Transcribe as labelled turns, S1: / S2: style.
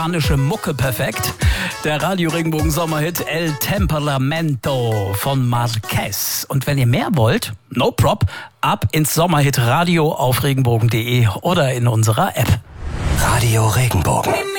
S1: spanische Mucke perfekt. Der Radio Regenbogen Sommerhit El Temperamento von Marquez. Und wenn ihr mehr wollt, no prob, ab ins Sommerhit Radio auf regenbogen.de oder in unserer App.
S2: Radio Regenbogen.